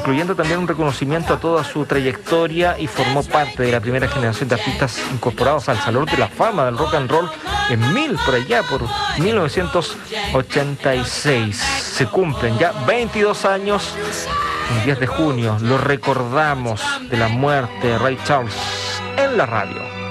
incluyendo también un reconocimiento a toda su trayectoria, y formó parte de la primera generación de artistas incorporados al Salón de la Fama del Rock and Roll por 1986. Se cumplen ya 22 años. El 10 de junio lo recordamos de la muerte de Ray Charles en la radio.